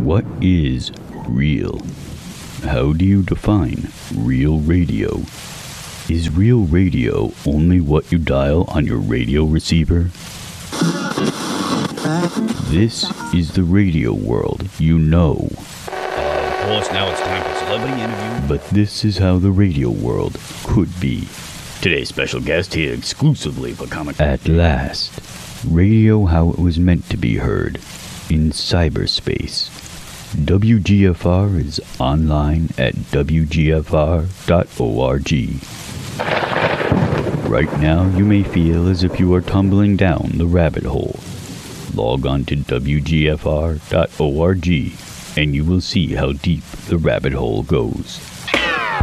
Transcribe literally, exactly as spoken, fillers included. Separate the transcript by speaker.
Speaker 1: What is real? How do you define real radio? Is real radio only what you dial on your radio receiver? This is the radio world you know.
Speaker 2: Uh, of course, now it's time for celebrity interview.
Speaker 1: But this is how the radio world could be.
Speaker 2: Today's special guest here exclusively for Comic.
Speaker 1: At last, radio how it was meant to be heard, in cyberspace. W G F R is online at w g f r dot org. Right now, you may feel as if you are tumbling down the rabbit hole. Log on to w g f r dot org and you will see how deep the rabbit hole goes.